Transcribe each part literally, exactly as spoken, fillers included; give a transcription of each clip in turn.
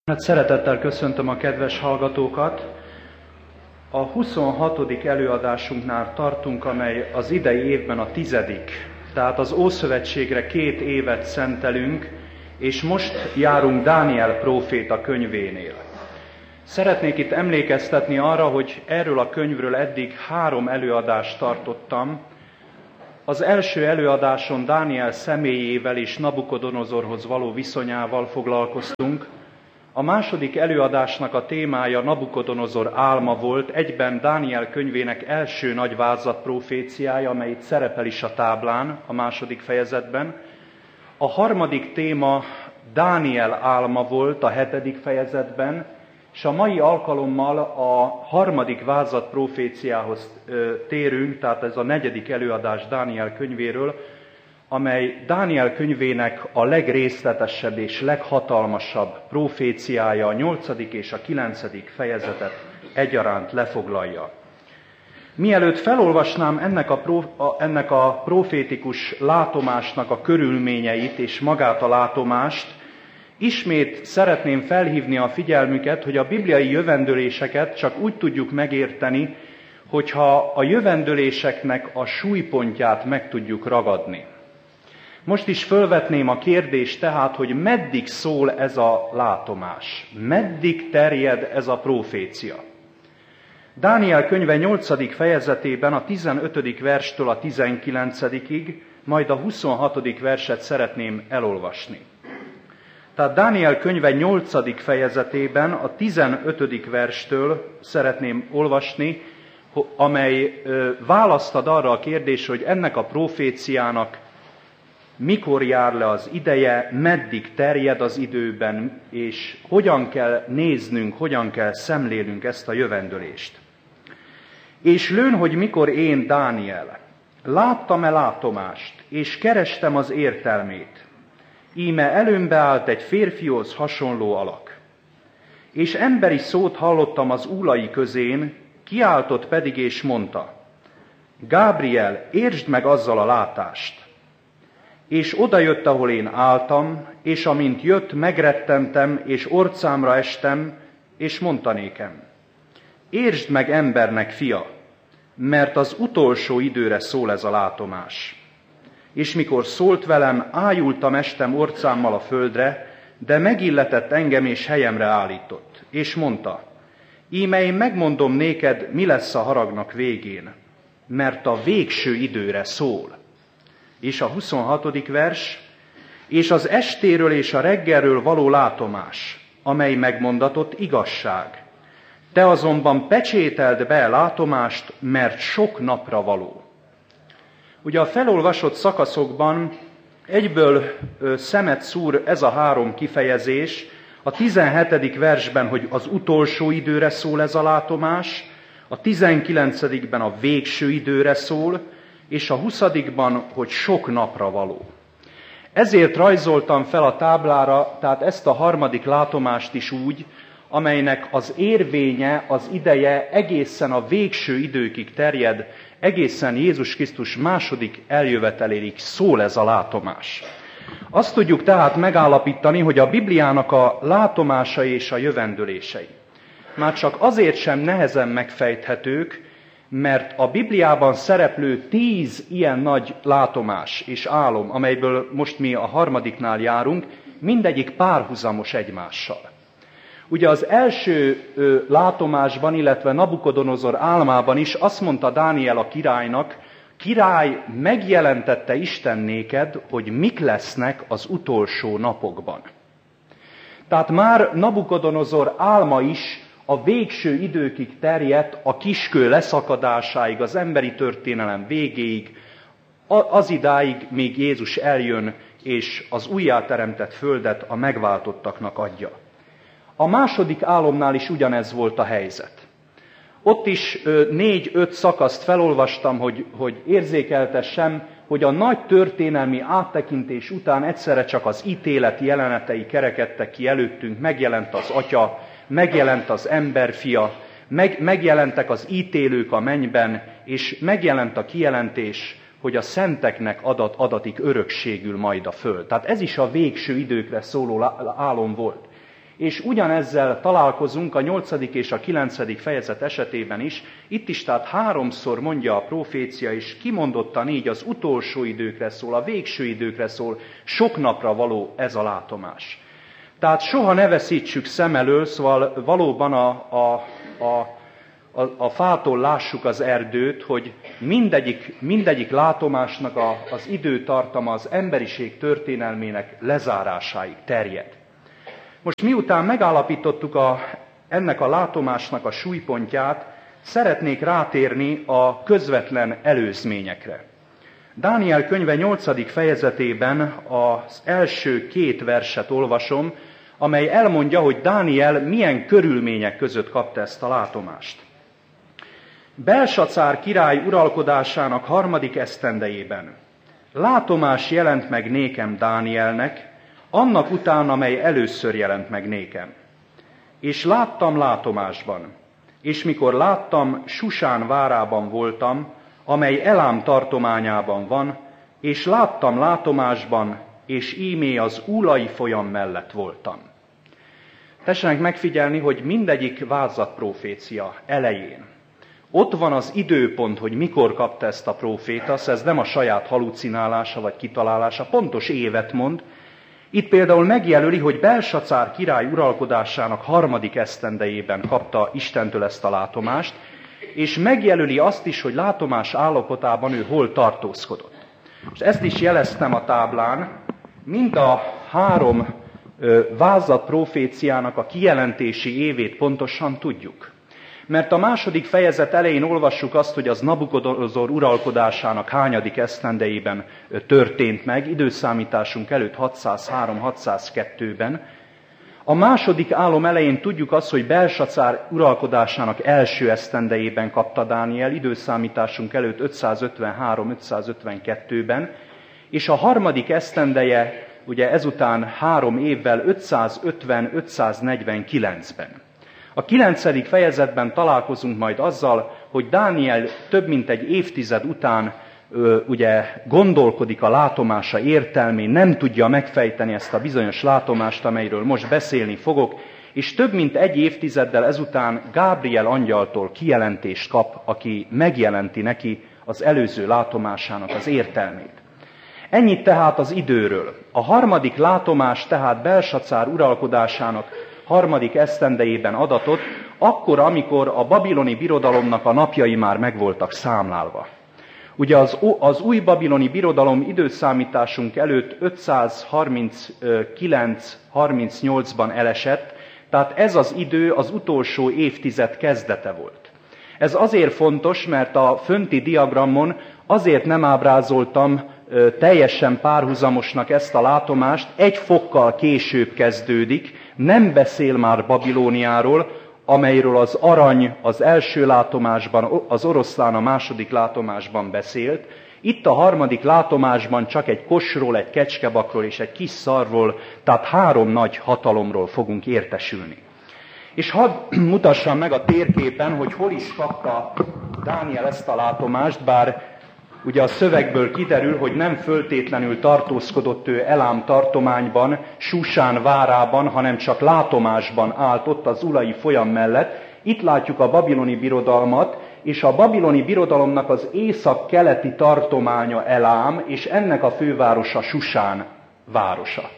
Hát szeretettel köszöntöm a kedves hallgatókat. A huszonhatodik előadásunknál tartunk, amely az idei évben a tizedik. Tehát az Ószövetségre két évet szentelünk, és most járunk Dániel próféta könyvénél. Szeretnék itt emlékeztetni arra, hogy erről a könyvről eddig három előadást tartottam. Az első előadáson Dániel személyével és Nabukodonozorhoz való viszonyával foglalkoztunk. A második előadásnak a témája Nabukodonozor álma volt, egyben Dániel könyvének első nagy vázlat proféciája, amely itt szerepel is a táblán, a második fejezetben. A harmadik téma Dániel álma volt a hetedik fejezetben, és a mai alkalommal a harmadik vázlat proféciához térünk, tehát ez a negyedik előadás Dániel könyvéről, amely Dániel könyvének a legrészletesebb és leghatalmasabb proféciája, a nyolcadik és a kilencedik fejezetet egyaránt lefoglalja. Mielőtt felolvasnám ennek a, prof, a, ennek a profétikus látomásnak a körülményeit és magát a látomást, ismét szeretném felhívni a figyelmüket, hogy a bibliai jövendőléseket csak úgy tudjuk megérteni, hogyha a jövendőléseknek a súlypontját meg tudjuk ragadni. Most is fölvetném a kérdést tehát, hogy meddig szól ez a látomás, meddig terjed ez a profécia. Dániel könyve nyolcadik fejezetében a tizenötödik verstől a tizenkilencedikig, majd a huszonhatodik verset szeretném elolvasni. Tehát Dániel könyve nyolcadik fejezetében a tizenötödik verstől szeretném olvasni, amely választ ad arra a kérdésre, hogy ennek a proféciának mikor jár le az ideje, meddig terjed az időben, és hogyan kell néznünk, hogyan kell szemlélnünk ezt a jövendőlést. És lőn, hogy mikor én, Dániel, láttam-e látomást, és kerestem az értelmét, íme előmbe állt egy férfihoz hasonló alak. És emberi szót hallottam az ólai közén, kiáltott pedig és mondta, Gábriel, értsd meg azzal a látást. És odajött, ahol én álltam, és amint jött, megrettentem, és orcámra estem, és mondta nékem, értsd meg embernek fia, mert az utolsó időre szól ez a látomás. És mikor szólt velem, ájultam, estem orcámmal a földre, de megilletett engem, és helyemre állított. És mondta, íme én megmondom néked, mi lesz a haragnak végén, mert a végső időre szól. És a huszonhatodik vers, és az estéről és a reggelről való látomás, amely megmondatott igazság. Te azonban pecsételd be látomást, mert sok napra való. Ugye a felolvasott szakaszokban egyből szemet szúr ez a három kifejezés, a tizenhetedik versben, hogy az utolsó időre szól ez a látomás, a tizenkilencedikben a végső időre szól, és a huszadikban, hogy sok napra való. Ezért rajzoltam fel a táblára, tehát ezt a harmadik látomást is úgy, amelynek az érvénye, az ideje egészen a végső időkig terjed, egészen Jézus Krisztus második eljöveteléig szól ez a látomás. Azt tudjuk tehát megállapítani, hogy a Bibliának a látomásai és a jövendőlései már csak azért sem nehezen megfejthetők, mert a Bibliában szereplő tíz ilyen nagy látomás és álom, amelyből most mi a harmadiknál járunk, mindegyik párhuzamos egymással. Ugye az első ö, látomásban, illetve Nabukodonozor álmában is azt mondta Dániel a királynak, király, megjelentette Isten néked, hogy mik lesznek az utolsó napokban. Tehát már Nabukodonozor álma is a végső időkig terjedt, a kiskő leszakadásáig, az emberi történelem végéig, az idáig, míg Jézus eljön, és az újjáteremtett földet a megváltottaknak adja. A második álomnál is ugyanez volt a helyzet. Ott is négy-öt szakaszt felolvastam, hogy, hogy érzékeltessem, hogy a nagy történelmi áttekintés után egyszerre csak az ítélet jelenetei kerekedtek ki előttünk, megjelent az Atya, megjelent az emberfia, meg, megjelentek az ítélők a mennyben, és megjelent a kijelentés, hogy a szenteknek adat, adatik örökségül majd a föld. Tehát ez is a végső időkre szóló álom volt. És ugyanezzel találkozunk a nyolcadik és a kilencedik fejezet esetében is. Itt is tehát háromszor mondja a profécia, és kimondottan így az utolsó időkre szól, a végső időkre szól, sok napra való ez a látomás. Tehát soha ne veszítsük szem elől, szóval valóban a, a, a, a, a fától lássuk az erdőt, hogy mindegyik, mindegyik látomásnak a, az időtartama az emberiség történelmének lezárásáig terjed. Most miután megállapítottuk a, ennek a látomásnak a súlypontját, szeretnék rátérni a közvetlen előzményekre. Dániel könyve nyolcadik fejezetében az első két verset olvasom, amely elmondja, hogy Dániel milyen körülmények között kapta ezt a látomást. Belsacár király uralkodásának harmadik esztendejében látomás jelent meg nékem Dánielnek, annak után, amely először jelent meg nékem. És láttam látomásban, és mikor láttam, Susán várában voltam, amely Elám tartományában van, és láttam látomásban, és ímé az Úlai folyam mellett voltam. Tessenek megfigyelni, hogy mindegyik vázlatprófécia elején ott van az időpont, hogy mikor kapta ezt a próféta, ez nem a saját halucinálása vagy kitalálása, pontos évet mond. Itt például megjelöli, hogy Belsacár király uralkodásának harmadik esztendejében kapta Istentől ezt a látomást, és megjelöli azt is, hogy látomás állapotában ő hol tartózkodott. És ezt is jeleztem a táblán, mind a három vázlat proféciának a kijelentési évét pontosan tudjuk. Mert a második fejezet elején olvassuk azt, hogy az Nabukodonozor uralkodásának hányadik esztendejében történt meg, időszámításunk előtt hatszázhárom hatszázkettőben. A második álom elején tudjuk azt, hogy Belsacár uralkodásának első esztendejében kapta Dániel, időszámításunk előtt ötszázötvenhárom ötszázötvenkettőben, és a harmadik esztendeje, ugye ezután három évvel ötszázötven ötszáznegyvenkilencben. A kilencedik fejezetben találkozunk majd azzal, hogy Dániel több mint egy évtized után ö, ugye gondolkodik a látomása értelmén, nem tudja megfejteni ezt a bizonyos látomást, amelyről most beszélni fogok, és több mint egy évtizeddel ezután Gábriel angyaltól kijelentést kap, aki megjelenti neki az előző látomásának az értelmét. Ennyit tehát az időről. A harmadik látomás tehát Belsacár uralkodásának harmadik esztendejében adatott, akkor, amikor a babiloni birodalomnak a napjai már meg voltak számlálva. Ugye az, az új babiloni birodalom időszámításunk előtt ötszázharminckilenc harmincnyolcban elesett, tehát ez az idő az utolsó évtized kezdete volt. Ez azért fontos, mert a fönti diagramon azért nem ábrázoltam teljesen párhuzamosnak ezt a látomást, egy fokkal később kezdődik, nem beszél már Babilóniáról, amelyről az arany az első látomásban, az oroszlán a második látomásban beszélt. Itt a harmadik látomásban csak egy kosról, egy kecskebakról és egy kis szarról, tehát három nagy hatalomról fogunk értesülni. És hadd mutassam meg a térképen, hogy hol is kapta Dániel ezt a látomást, bár ugye a szövegből kiderül, hogy nem föltétlenül tartózkodott ő Elám tartományban, Susán várában, hanem csak látomásban állt ott az Ulai folyam mellett. Itt látjuk a babiloni birodalmat, és a babiloni birodalomnak az észak-keleti tartománya Elám, és ennek a fővárosa Susán városa.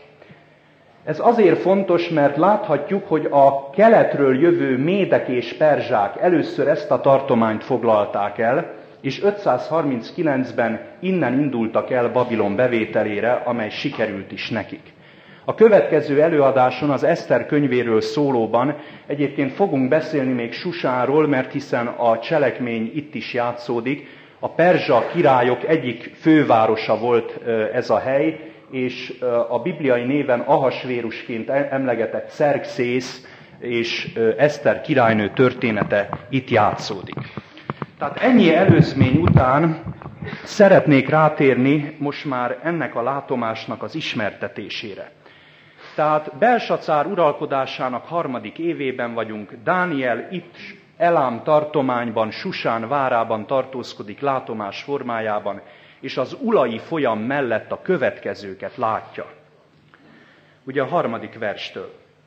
Ez azért fontos, mert láthatjuk, hogy a keletről jövő médek és perzsák először ezt a tartományt foglalták el, és ötszázharminckilencben innen indultak el Babilon bevételére, amely sikerült is nekik. A következő előadáson az Eszter könyvéről szólóban egyébként fogunk beszélni még Susánról, mert hiszen a cselekmény itt is játszódik. A perzsa királyok egyik fővárosa volt ez a hely, és a bibliai néven Ahasvérusként emlegetett Xerxész és Eszter királynő története itt játszódik. Tehát ennyi előzmény után szeretnék rátérni most már ennek a látomásnak az ismertetésére. Tehát Belsacár uralkodásának harmadik évében vagyunk, Dániel itt Elám tartományban, Susán várában tartózkodik látomás formájában, és az Ulai folyam mellett a következőket látja. Ugye a harmadik verstől.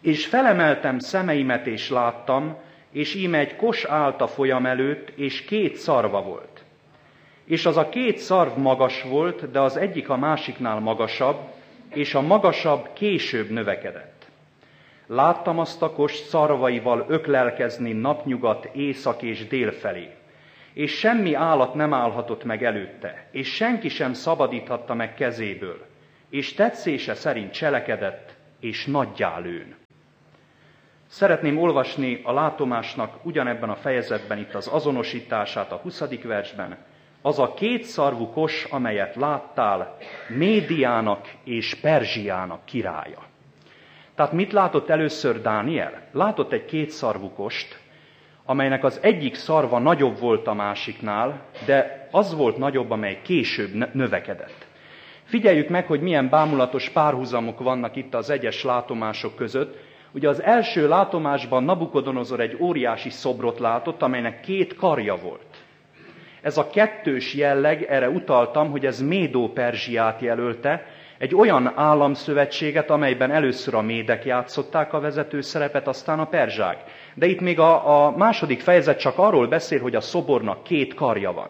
És felemeltem szemeimet, és láttam, és íme egy kos állt a folyam előtt, és két szarva volt. És az a két szarv magas volt, de az egyik a másiknál magasabb, és a magasabb később növekedett. Láttam azt a kos szarvaival öklelkezni napnyugat, észak és dél felé, és semmi állat nem állhatott meg előtte, és senki sem szabadíthatta meg kezéből, és tetszése szerint cselekedett, és nagyjá lőn. Szeretném olvasni a látomásnak ugyanebben a fejezetben itt az azonosítását a huszadik versben. Az a két szarvú kos, amelyet láttál, Médiának és Perzsiának királya. Tehát mit látott először Dániel? Látott egy két szarvú kost, amelynek az egyik szarva nagyobb volt a másiknál, de az volt nagyobb, amely később növekedett. Figyeljük meg, hogy milyen bámulatos párhuzamok vannak itt az egyes látomások között. Ugye az első látomásban Nabukodonozor egy óriási szobrot látott, amelynek két karja volt. Ez a kettős jelleg, erre utaltam, hogy ez Médó-Perzsiát jelölte, egy olyan államszövetséget, amelyben először a médek játszották a vezető szerepet, aztán a perzsák. De itt még a, a második fejezet csak arról beszél, hogy a szobornak két karja van.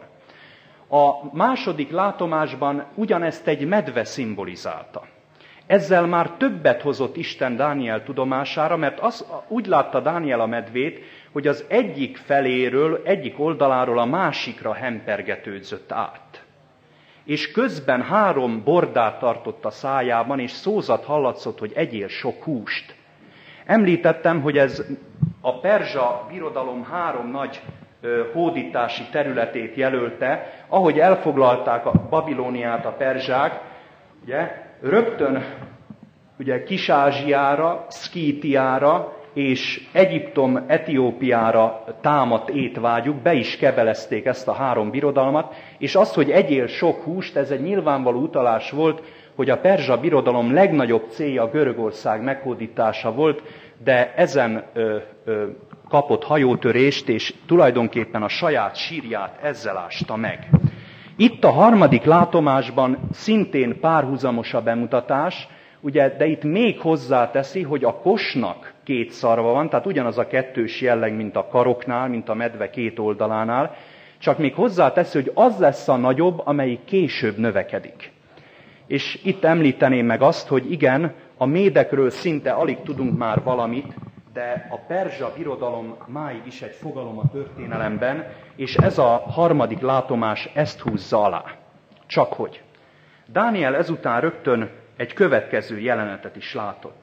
A második látomásban ugyanezt egy medve szimbolizálta. Ezzel már többet hozott Isten Dániel tudomására, mert az, úgy látta Dániel a medvét, hogy az egyik feléről, egyik oldaláról a másikra hempergetődzött át. És közben három bordát tartott a szájában, és szózat hallatszott, hogy egyél sok húst. Említettem, hogy ez a perzsa birodalom három nagy ö, hódítási területét jelölte, ahogy elfoglalták a Babilóniát a perzsák, ugye, rögtön ugye, Kis-Ázsiára, Szkítiára és Egyiptom, Etiópiára támadt étvágyuk, be is kebelezték ezt a három birodalmat, és az, hogy egyél sok húst, ez egy nyilvánvaló utalás volt, hogy a perzsa birodalom legnagyobb célja Görögország meghódítása volt, de ezen ö, ö, kapott hajótörést, és tulajdonképpen a saját sírját ezzel ásta meg. Itt a harmadik látomásban szintén párhuzamos a bemutatás, ugye, de itt még hozzáteszi, hogy a kosnak két szarva van, tehát ugyanaz a kettős jelleg, mint a karoknál, mint a medve két oldalánál, csak még hozzáteszi, hogy az lesz a nagyobb, amelyik később növekedik. És itt említeném meg azt, hogy igen, a médekről szinte alig tudunk már valamit, de a perzsa birodalom máig is egy fogalom a történelemben, és ez a harmadik látomás ezt húzza alá. Csak hogy. Dániel ezután rögtön egy következő jelenetet is látott.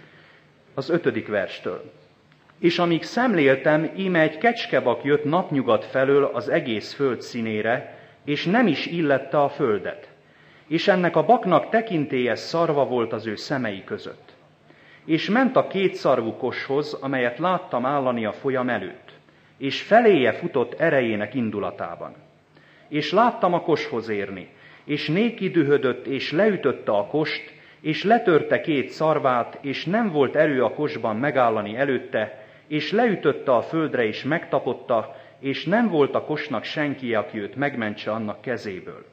Az ötödik verstől. És amíg szemléltem, íme egy kecskebak jött napnyugat felől az egész föld színére, és nem is illette a földet. És ennek a baknak tekintélyes szarva volt az ő szemei között. És ment a két szarvú koshoz, amelyet láttam állani a folyam előtt, és feléje futott erejének indulatában. És láttam a koshoz érni, és néki dühödött, és leütötte a kost, és letörte két szarvát, és nem volt erő a kosban megállani előtte, és leütötte a földre, és megtapotta, és nem volt a kosnak senki, aki őt megmentse annak kezéből.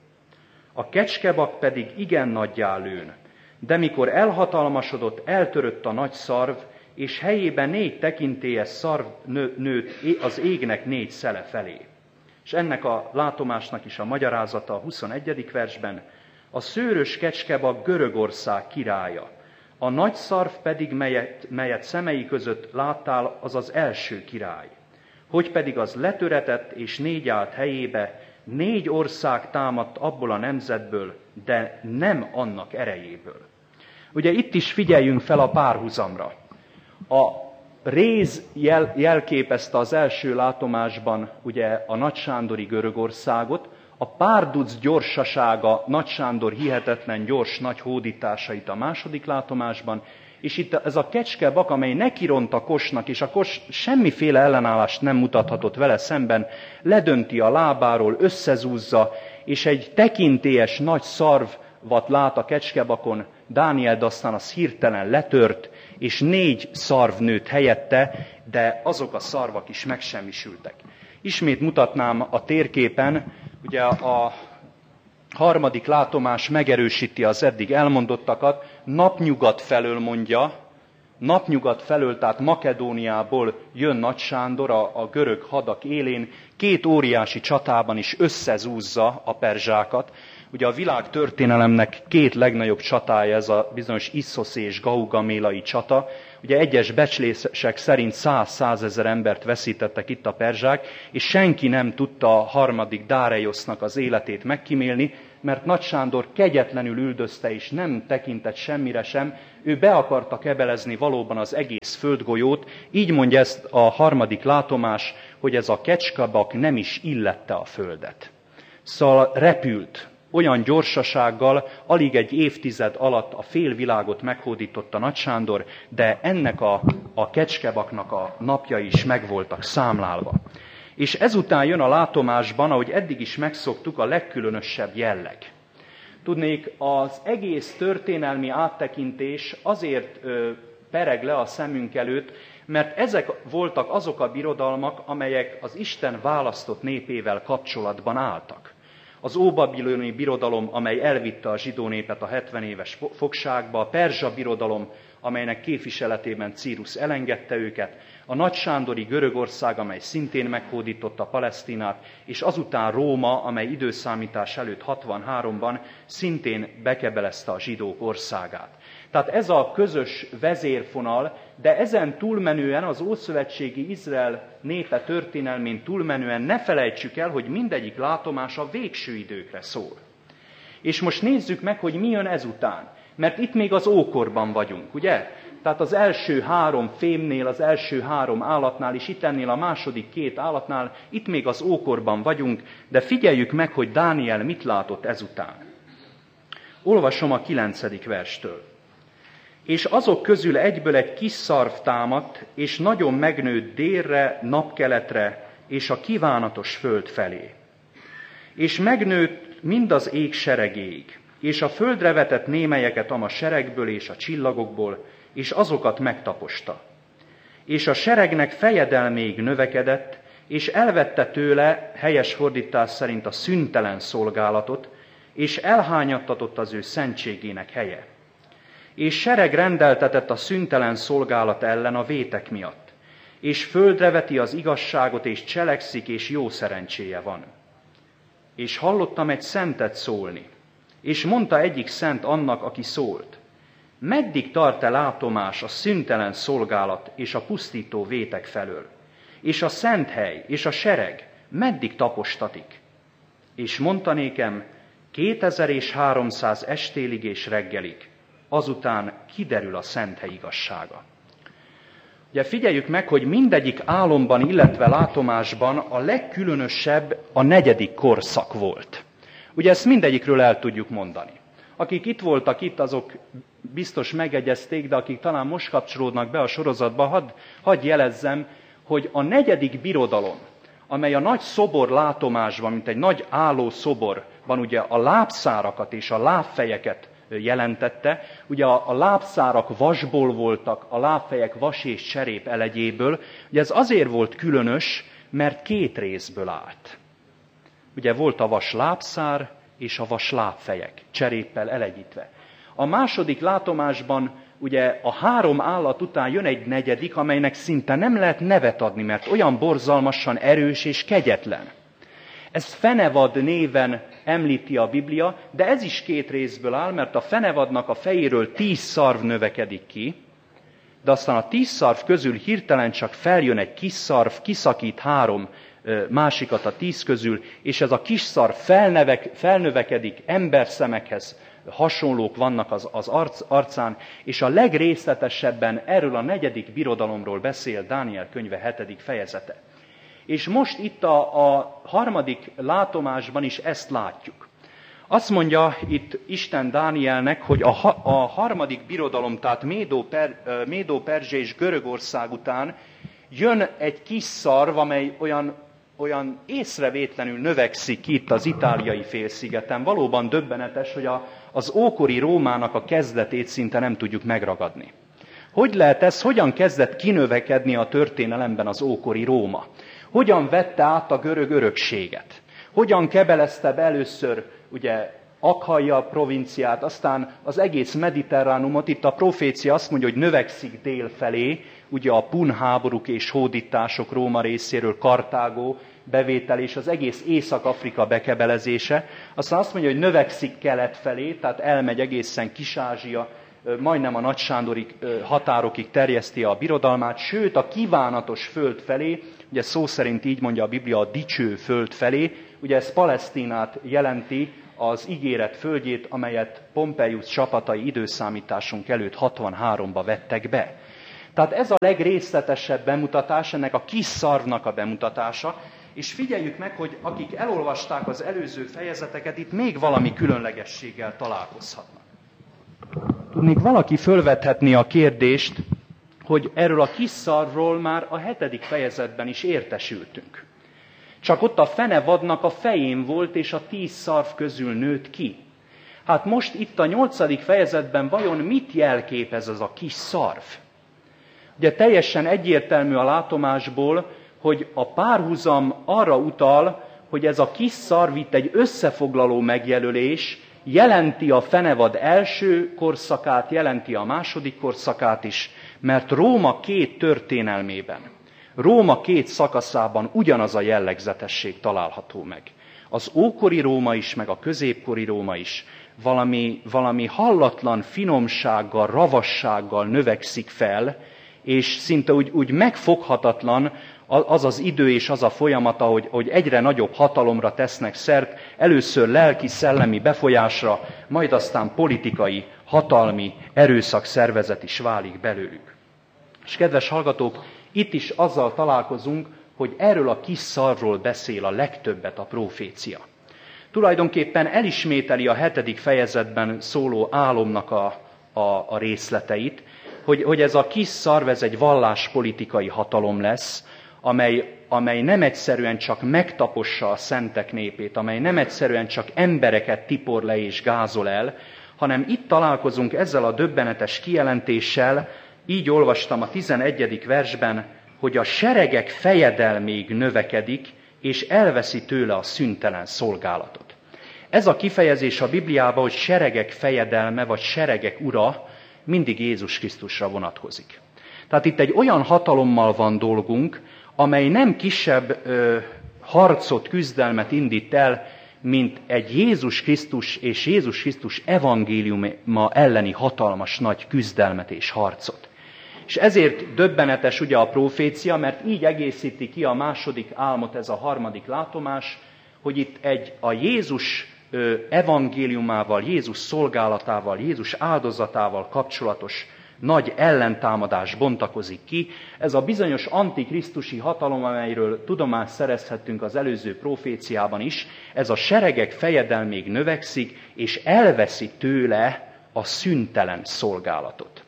A kecskebak pedig igen nagyjá lőn, de mikor elhatalmasodott, eltörött a nagy szarv, és helyében négy tekintélyes szarv nő, nőtt az égnek négy szele felé. És ennek a látomásnak is a magyarázata a huszonegyedik versben, a szőrös kecskebak Görögország királya, a nagy szarv pedig, melyet, melyet szemei között láttál, az az első király. Hogy pedig az letöretett és négy állt helyébe, négy ország támadt abból a nemzetből, de nem annak erejéből. Ugye itt is figyeljünk fel a párhuzamra. A réz jel, jelképezte az első látomásban ugye a Nagy Sándori Görögországot, a párduc gyorsasága Nagy Sándor hihetetlen gyors nagy hódításait a második látomásban, és itt ez a kecskebak, amely nekiront a kosnak, és a kos semmiféle ellenállást nem mutathatott vele szemben, ledönti a lábáról, összezúzza, és egy tekintélyes nagy szarvat lát a kecskebakon, Dániel, de aztán az hirtelen letört, és négy szarv nőtt helyette, de azok a szarvak is megsemmisültek. Ismét mutatnám a térképen, ugye a harmadik látomás megerősíti az eddig elmondottakat, napnyugat felől mondja, napnyugat felől, tehát Makedóniából jön Nagy Sándor a, a görög hadak élén, két óriási csatában is összezúzza a perzsákat. Ugye a világ történelemnek két legnagyobb csatája ez a bizonyos Iszosz és Gaugamélai csata. Ugye egyes becslések szerint száz-százezer embert veszítettek itt a perzsák, és senki nem tudta a harmadik Dáreiosznak az életét megkímélni, mert Nagy Sándor kegyetlenül üldözte, és nem tekintett semmire sem. Ő be akarta kebelezni valóban az egész földgolyót, így mondja ezt a harmadik látomás, hogy ez a kecskabak nem is illette a földet. Szóval repült, olyan gyorsasággal, alig egy évtized alatt a fél világot meghódította Nagy Sándor, de ennek a, a kecskebaknak a napjai is meg voltak számlálva. És ezután jön a látomásban, ahogy eddig is megszoktuk, a legkülönösebb jelleg. Tudnék, az egész történelmi áttekintés azért ö, pereg le a szemünk előtt, mert ezek voltak azok a birodalmak, amelyek az Isten választott népével kapcsolatban álltak. Az óbabiloni birodalom, amely elvitte a zsidó népet a hetven éves fogságba, a perzsa birodalom, amelynek képviseletében Círus elengedte őket, a Nagy Sándori Görögország, amely szintén meghódította Palesztinát, és azután Róma, amely időszámítás előtt hatvanháromban szintén bekebelezte a zsidók országát. Tehát ez a közös vezérfonal, de ezen túlmenően az ószövetségi Izrael népe történelmén túlmenően ne felejtsük el, hogy mindegyik látomás a végső időkre szól. És most nézzük meg, hogy mi jön ezután. Mert itt még az ókorban vagyunk, ugye? Tehát az első három fémnél, az első három állatnál, és itt ennél a második két állatnál, itt még az ókorban vagyunk, de figyeljük meg, hogy Dániel mit látott ezután. Olvasom a kilencedik verstől. És azok közül egyből egy kis szarv támadt, és nagyon megnőtt délre, napkeletre, és a kívánatos föld felé. És megnőtt mind az ég seregéig, és a földre vetett némelyeket ama seregből és a csillagokból, és azokat megtaposta. És a seregnek fejedelméig növekedett, és elvette tőle, helyes fordítás szerint a szüntelen szolgálatot, és elhányattatott az ő szentségének helye. És sereg rendeltetett a szüntelen szolgálat ellen a vétek miatt, és földre veti az igazságot, és cselekszik, és jó szerencséje van. És hallottam egy szentet szólni, és mondta egyik szent annak, aki szólt: meddig tart-e látomás a szüntelen szolgálat és a pusztító vétek felől? És a szent hely és a sereg meddig tapostatik? És mondta nékem, kétezer és háromszáz estélig és reggelig, azután kiderül a szent hely igazsága. Ugye figyeljük meg, hogy mindegyik álomban, illetve látomásban a legkülönösebb a negyedik korszak volt. Ugye ezt mindegyikről el tudjuk mondani. Akik itt voltak itt, azok biztos megegyezték, de akik talán most kapcsolódnak be a sorozatba, hadd, hadd jelezzem, hogy a negyedik birodalom, amely a nagy szobor látomásban, mint egy nagy álló szoborban ugye a lábszárakat és a lábfejeket jelentette. Ugye a, a lábszárak vasból voltak, a lábfejek vas és cserép elegyéből. Ugye ez azért volt különös, mert két részből állt. Ugye volt a vas lábszár és a vas lábfejek, cseréppel elegyítve. A második látomásban ugye a három állat után jön egy negyedik, amelynek szinte nem lehet nevet adni, mert olyan borzalmasan erős és kegyetlen. Ez Fenevad néven említi a Biblia, de ez is két részből áll, mert a Fenevadnak a fejéről tíz szarv növekedik ki, de aztán a tíz szarv közül hirtelen csak feljön egy kis szarv, kiszakít három másikat a tíz közül, és ez a kis szarv felnevek, felnövekedik, emberszemekhez hasonlók vannak az, az arc, arcán, és a legrészletesebben erről a negyedik birodalomról beszél Dániel könyve hetedik fejezete. És most itt a, a harmadik látomásban is ezt látjuk. Azt mondja itt Isten Dánielnek, hogy a, a harmadik birodalom, tehát Médó-Per, Médó-Perzsia és Görögország után jön egy kis szarv, amely olyan, olyan észrevétlenül növekszik itt az itáliai félszigeten. Valóban döbbenetes, hogy a, az ókori Rómának a kezdetét szinte nem tudjuk megragadni. Hogy lehet ez, hogyan kezdett kinövekedni a történelemben az ókori Róma? Hogyan vette át a görög örökséget? Hogyan kebelezte be először ugye Akhaia provinciát, aztán az egész mediterránumot. Itt a profécia azt mondja, hogy növekszik dél felé, ugye a pun háborúk és hódítások Róma részéről, Kartágó bevétel és az egész Észak-Afrika bekebelezése. Aztán azt mondja, hogy növekszik kelet felé, tehát elmegy egészen Kis-Ázsia, majdnem a nagysándori határokig terjeszti a birodalmát, sőt a kívánatos föld felé, ugye szó szerint így mondja a Biblia, a dicső föld felé, ugye ez Palesztinát jelenti, az ígéret földjét, amelyet Pompeius csapatai időszámításunk előtt hatvanháromba vettek be. Tehát ez a legrészletesebb bemutatás, ennek a kis szarvnak a bemutatása, és figyeljük meg, hogy akik elolvasták az előző fejezeteket, itt még valami különlegességgel találkozhatnak. Tudnék, valaki fölvethetni a kérdést, hogy erről a kis szarvról már a hetedik fejezetben is értesültünk. Csak ott a fenevadnak a fején volt, és a tíz szarv közül nőtt ki. Hát most itt a nyolcadik fejezetben vajon mit jelképez az a kis szarv? Ugye teljesen egyértelmű a látomásból, hogy a párhuzam arra utal, hogy ez a kis szarv itt egy összefoglaló megjelölés, jelenti a fenevad első korszakát, jelenti a második korszakát is, mert Róma két történelmében, Róma két szakaszában ugyanaz a jellegzetesség található meg. Az ókori Róma is, meg a középkori Róma is valami, valami hallatlan finomsággal, ravassággal növekszik fel, és szinte úgy, úgy megfoghatatlan az az idő és az a folyamat, ahogy, hogy egyre nagyobb hatalomra tesznek szert, először lelki-szellemi befolyásra, majd aztán politikai, hatalmi erőszakszervezet is válik belőlük. És kedves hallgatók, itt is azzal találkozunk, hogy erről a kis szarvról beszél a legtöbbet a profécia. Tulajdonképpen elismételi a hetedik fejezetben szóló álomnak a, a, a részleteit, hogy, hogy ez a kis szarv, ez egy valláspolitikai hatalom lesz, amely, amely nem egyszerűen csak megtapossa a szentek népét, amely nem egyszerűen csak embereket tipor le és gázol el, hanem itt találkozunk ezzel a döbbenetes kijelentéssel, így olvastam a tizenegyedik versben, hogy a seregek fejedelméig növekedik, és elveszi tőle a szüntelen szolgálatot. Ez a kifejezés a Bibliában, hogy seregek fejedelme, vagy seregek ura, mindig Jézus Krisztusra vonatkozik. Tehát itt egy olyan hatalommal van dolgunk, amely nem kisebb ö, harcot, küzdelmet indít el, mint egy Jézus Krisztus és Jézus Krisztus evangéliuma elleni hatalmas nagy küzdelmet és harcot. És ezért döbbenetes ugye a profécia, mert így egészíti ki a második álmot ez a harmadik látomás, hogy itt egy a Jézus ö, evangéliumával, Jézus szolgálatával, Jézus áldozatával kapcsolatos nagy ellentámadás bontakozik ki. Ez a bizonyos antikrisztusi hatalom, amelyről tudomást szerezhettünk az előző proféciában is, ez a seregek fejedelméig növekszik, és elveszi tőle a szüntelen szolgálatot.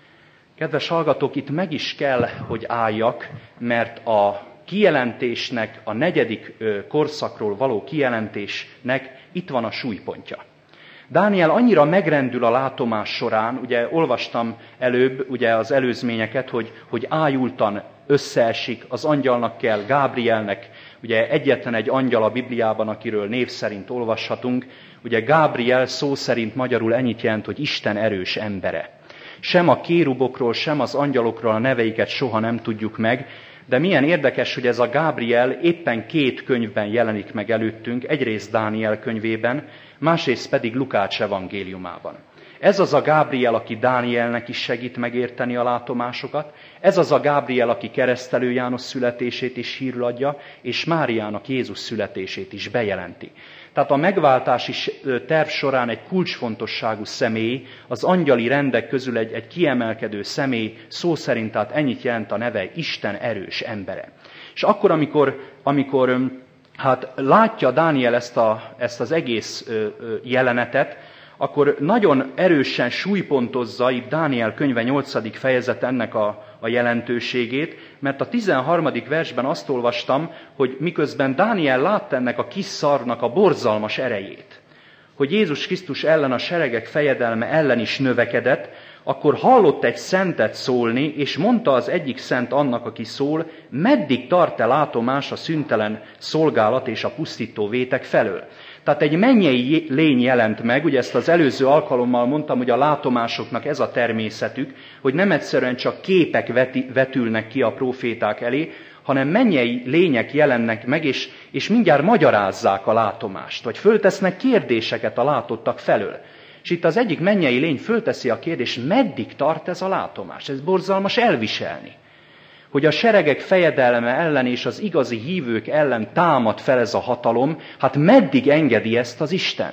Kedves hallgatók, itt meg is kell, hogy álljak, mert a kijelentésnek, a negyedik korszakról való kijelentésnek itt van a súlypontja. Dániel annyira megrendül a látomás során, ugye olvastam előbb ugye az előzményeket, hogy, hogy ájultan összeesik, az angyalnak kell, Gábrielnek, ugye egyetlen egy angyal a Bibliában, akiről név szerint olvashatunk, ugye Gábriel szó szerint magyarul ennyit jelent, hogy Isten erős embere. Sem a kérubokról, sem az angyalokról a neveiket soha nem tudjuk meg, de milyen érdekes, hogy ez a Gábriel éppen két könyvben jelenik meg előttünk, egyrészt Dániel könyvében, másrészt pedig Lukács evangéliumában. Ez az a Gábriel, aki Dánielnek is segít megérteni a látomásokat, ez az a Gábriel, aki keresztelő János születését is hírül adja, és Máriának Jézus születését is bejelenti. Tehát a megváltási terv során egy kulcsfontosságú személy, az angyali rendek közül egy, egy kiemelkedő személy, szó szerint tehát ennyit jelent a neve, Isten erős embere. És akkor, amikor, amikor hát látja Dániel ezt, a, ezt az egész jelenetet, akkor nagyon erősen súlypontozza itt Dániel könyve nyolcadik fejezet ennek a, a jelentőségét, mert a tizenharmadik versben azt olvastam, hogy miközben Dániel látta ennek a kis szarvnak a borzalmas erejét, hogy Jézus Krisztus ellen a seregek fejedelme ellen is növekedett, akkor hallott egy szentet szólni, és mondta az egyik szent annak, aki szól, meddig tart-e látomás a szüntelen szolgálat és a pusztító vétek felől. Tehát egy mennyei lény jelent meg, ugye ezt az előző alkalommal mondtam, hogy a látomásoknak ez a természetük, hogy nem egyszerűen csak képek veti, vetülnek ki a próféták elé, hanem mennyei lények jelennek meg, és, és mindjárt magyarázzák a látomást, vagy föltesznek kérdéseket a látottak felől. És itt az egyik mennyei lény fölteszi a kérdést, meddig tart ez a látomás? Ez borzalmas elviselni. Hogy a seregek fejedelme ellen és az igazi hívők ellen támad fel ez a hatalom, hát meddig engedi ezt az Isten?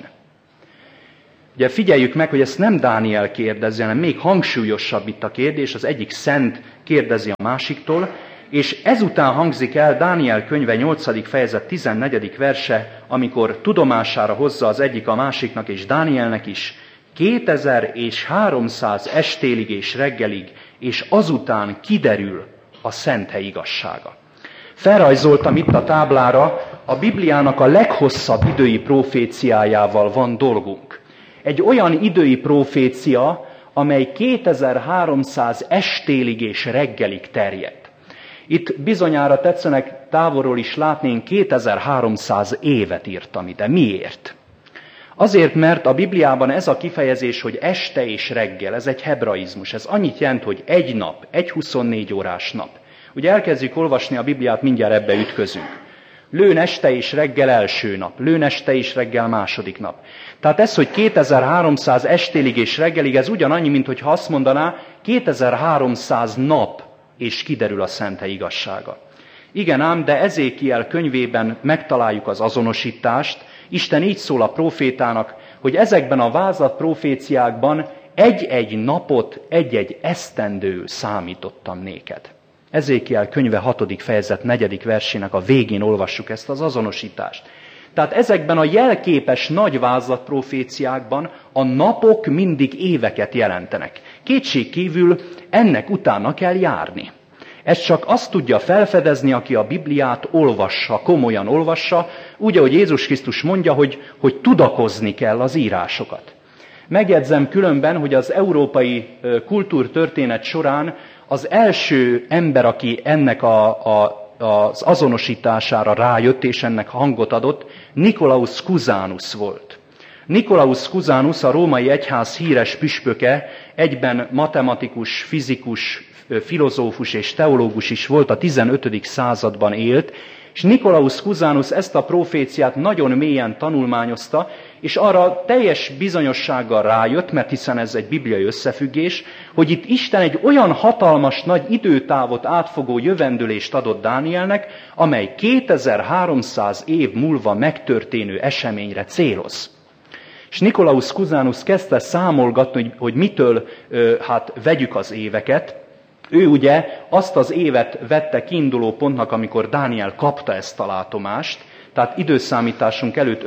Ugye figyeljük meg, hogy ezt nem Dániel kérdezi, hanem még hangsúlyosabb itt a kérdés, az egyik szent kérdezi a másiktól, és ezután hangzik el Dániel könyve nyolcadik fejezet tizennegyedik verse, amikor tudomására hozza az egyik a másiknak és Dánielnek is, kétezer és háromszáz estélig és reggelig, és azután kiderül a szent hely igazsága. Felrajzoltam itt a táblára, a Bibliának a leghosszabb idői proféciájával van dolgunk. Egy olyan idői profécia, amely kétezer-háromszáz estélig és reggelig terjedt. Itt bizonyára tetszenek távolról is látni, én kétezer-háromszáz évet írtam ide. Miért? Azért, mert a Bibliában ez a kifejezés, hogy este és reggel, ez egy hebraizmus. Ez annyit jelent, hogy egy nap, egy huszonnégy órás nap. Ugye elkezdjük olvasni a Bibliát, mindjárt ebbe ütközünk. Lőn este és reggel első nap, lőn este és reggel második nap. Tehát ez, hogy kétezer-háromszáz estélig és reggelig, ez ugyanannyi, mint hogyha azt mondaná, kétezer-háromszáz nap, és kiderül a szent hely igazsága. Igen ám, de Ezékiel könyvében megtaláljuk az azonosítást. Isten így szól a prófétának, hogy ezekben a vázlat proféciákban egy-egy napot, egy-egy esztendő számítottam néked. Ezékiel könyve hatodik fejezet negyedik versének a végén olvassuk ezt az azonosítást. Tehát ezekben a jelképes nagy vázlat proféciákban a napok mindig éveket jelentenek. Kétségkívül ennek utána kell járni. Ez csak azt tudja felfedezni, aki a Bibliát olvassa, komolyan olvassa, úgy, ahogy Jézus Krisztus mondja, hogy, hogy tudakozni kell az írásokat. Megjegyzem különben, hogy az európai kultúrtörténet során az első ember, aki ennek a, a, az azonosítására rájött és ennek hangot adott, Nikolaus Cusanus volt. Nikolaus Cusanus, a római egyház híres püspöke, egyben matematikus, fizikus, filozófus és teológus is volt, a tizenötödik században élt, és Nikolaus Cusanus ezt a proféciát nagyon mélyen tanulmányozta, és arra teljes bizonyossággal rájött, mert hiszen ez egy bibliai összefüggés, hogy itt Isten egy olyan hatalmas nagy időtávot átfogó jövendőlést adott Dánielnek, amely kétezer-háromszáz év múlva megtörténő eseményre céloz. És Nikolaus Cusanus kezdte számolgatni, hogy, hogy mitől hát vegyük az éveket. Ő ugye azt az évet vette kiinduló pontnak, amikor Dániel kapta ezt a látomást, tehát időszámításunk előtt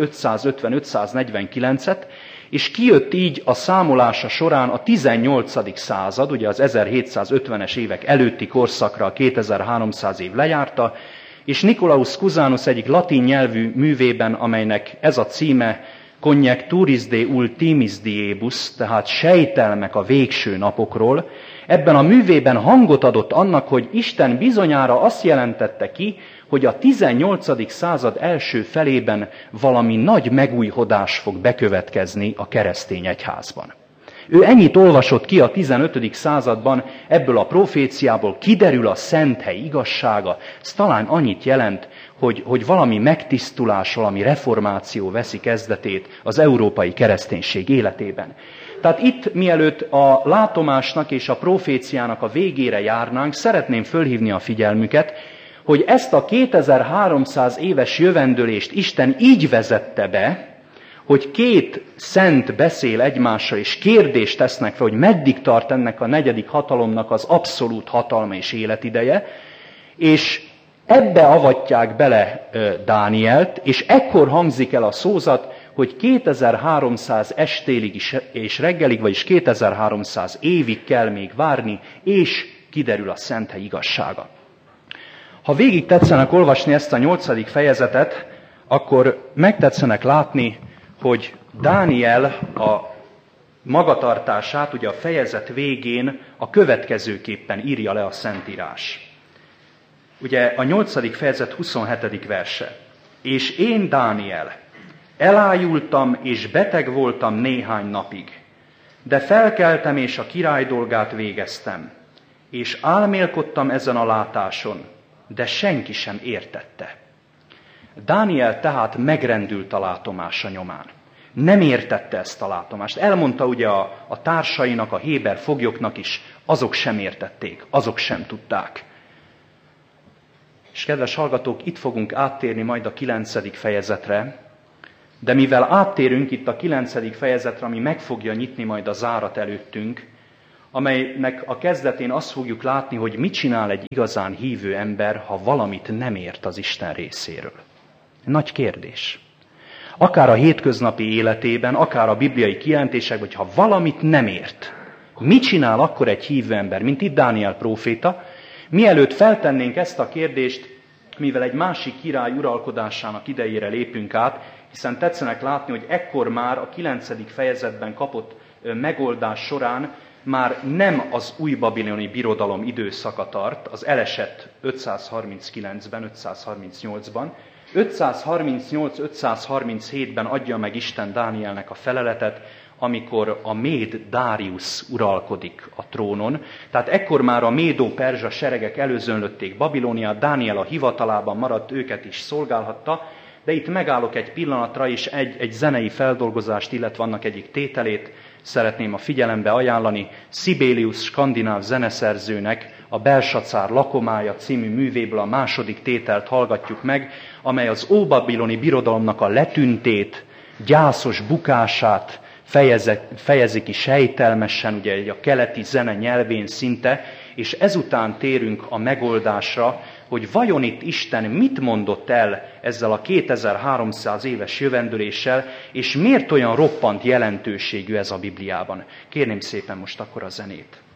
ötszázötven-ötszáznegyvenkilencet, és kijött így a számolása során a tizennyolcadik század, ugye az ezerhétszázötvenes évek előtti korszakra a kétezer-háromszáz év lejárta, és Nikolaus Cusanus egyik latin nyelvű művében, amelynek ez a címe, Conjecturis de ultimis diebus, tehát sejtelmek a végső napokról, ebben a művében hangot adott annak, hogy Isten bizonyára azt jelentette ki, hogy a tizennyolcadik század első felében valami nagy megújhodás fog bekövetkezni a keresztény egyházban. Ő ennyit olvasott ki a tizenötödik században, ebből a proféciából kiderül a szent hely igazsága. Ez talán annyit jelent, hogy, hogy valami megtisztulás, valami reformáció veszi kezdetét az európai kereszténység életében. Tehát itt, mielőtt a látomásnak és a proféciának a végére járnánk, szeretném fölhívni a figyelmüket, hogy ezt a kétezer-háromszáz éves jövendőlést Isten így vezette be, hogy két szent beszél egymással, és kérdést tesznek fel, hogy meddig tart ennek a negyedik hatalomnak az abszolút hatalma és életideje, és ebbe avatják bele Dánielt, és ekkor hangzik el a szózat, hogy kétezer-háromszáz estélig is, és reggelig, vagyis kétezer-háromszáz évig kell még várni, és kiderül a szent hely igazsága. Ha végig tetszenek olvasni ezt a nyolcadik fejezetet, akkor megtetszenek látni, hogy Dániel a magatartását ugye a fejezet végén a következőképpen írja le a Szentírás. Ugye a nyolcadik fejezet huszonhetedik verse. És én, Dániel, Elájultam és beteg voltam néhány napig, de felkeltem és a király dolgát végeztem, és álmélkodtam ezen a látáson, de senki sem értette. Dániel tehát megrendült a látomása nyomán. Nem értette ezt a látomást. Elmondta ugye a, a társainak, a héber foglyoknak is, azok sem értették, azok sem tudták. És kedves hallgatók, itt fogunk áttérni majd a kilencedik fejezetre, de mivel áttérünk itt a kilencedik fejezetre, ami meg fogja nyitni majd a zárat előttünk, amelynek a kezdetén azt fogjuk látni, hogy mit csinál egy igazán hívő ember, ha valamit nem ért az Isten részéről. Nagy kérdés. Akár a hétköznapi életében, akár a bibliai kijelentésekben, hogy ha valamit nem ért, mit csinál akkor egy hívő ember, mint itt Dániel próféta? Mielőtt feltennénk ezt a kérdést, mivel egy másik király uralkodásának idejére lépünk át, hiszen tetszenek látni, hogy ekkor már a kilencedik fejezetben kapott megoldás során már nem az új babiloni birodalom időszaka tart, az elesett ötszázharminckilencben, ötszázharmincnyolcban, ötszázharmincnyolc-ötszázharminchétben adja meg Isten Dánielnek a feleletet, amikor a méd Dáriusz uralkodik a trónon. Tehát ekkor már a médó-perzsa seregek előzönlötték Babilóniát, Dániel a hivatalában maradt, őket is szolgálhatta, de itt megállok egy pillanatra, és egy, egy zenei feldolgozást, illetve annak egyik tételét szeretném a figyelembe ajánlani. Sibelius skandináv zeneszerzőnek a Belsacár lakomája című művéből a második tételt hallgatjuk meg, amely az óbabiloni birodalomnak a letüntét, gyászos bukását fejeze, fejezi ki sejtelmesen, ugye a keleti zene nyelvén szinte, és ezután térünk a megoldásra, hogy vajon itt Isten mit mondott el ezzel a kétezer-háromszáz éves jövendőléssel, és miért olyan roppant jelentőségű ez a Bibliában. Kérném szépen most akkor a zenét.